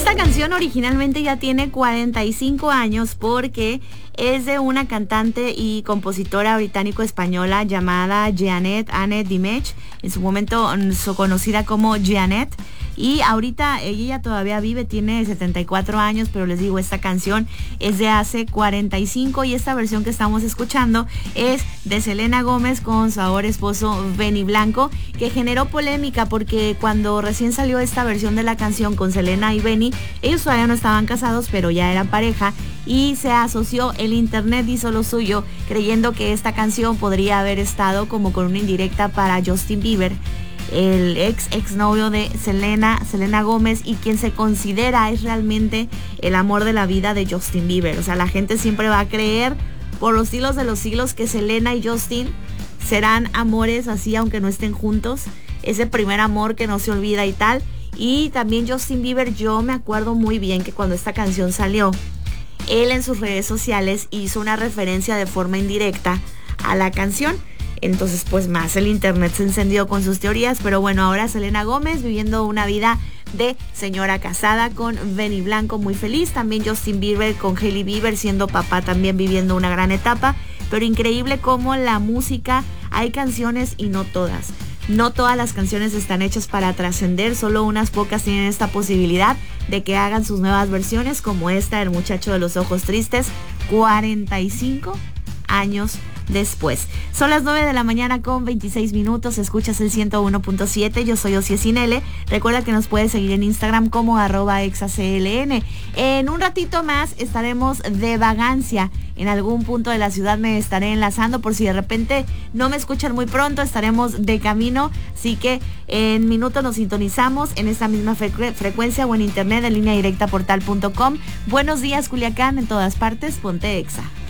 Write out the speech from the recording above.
Esta canción originalmente ya tiene 45 años porque es de una cantante y compositora británico-española llamada Jeanette Anne Dimech, en su momento conocida como Jeanette. Y ahorita ella todavía vive, tiene 74 años, pero les digo, esta canción es de hace 45 y esta versión que estamos escuchando es de Selena Gómez con su ahora esposo Benny Blanco, que generó polémica porque cuando recién salió esta versión de la canción con Selena y Benny, ellos todavía no estaban casados, pero ya eran pareja y se asoció, el internet hizo lo suyo, creyendo que esta canción podría haber estado como con una indirecta para Justin Bieber, el exnovio de Selena Gómez, y quien se considera es realmente el amor de la vida de Justin Bieber. O sea, la gente siempre va a creer por los siglos de los siglos que Selena y Justin serán amores así aunque no estén juntos, ese primer amor que no se olvida y tal. Y también Justin Bieber, yo me acuerdo muy bien que cuando esta canción salió, él en sus redes sociales hizo una referencia de forma indirecta a la canción. Entonces pues más el internet se encendió con sus teorías, pero bueno, ahora Selena Gómez viviendo una vida de señora casada con Benny Blanco, muy feliz. También Justin Bieber con Hailey Bieber siendo papá, también viviendo una gran etapa. Pero increíble cómo la música, hay canciones y no todas. No todas las canciones están hechas para trascender, solo unas pocas tienen esta posibilidad de que hagan sus nuevas versiones, como esta, El muchacho de los ojos tristes, 45 años después. Son las 9 de la mañana con 26 minutos. Escuchas el 101.7. Yo soy Ocie Sinele. Recuerda que nos puedes seguir en Instagram como @exacln. En un ratito más estaremos de vagancia. En algún punto de la ciudad me estaré enlazando por si de repente no me escuchan muy pronto. Estaremos de camino. Así que en minutos nos sintonizamos en esta misma frecuencia o en internet en línea directa portal.com. Buenos días, Culiacán, en todas partes. Ponte Exa.